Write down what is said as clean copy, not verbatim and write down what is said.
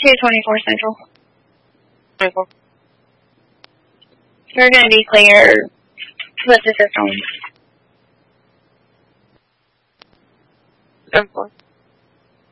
224 Central. 24. We're going to be clear. Put the system. 74.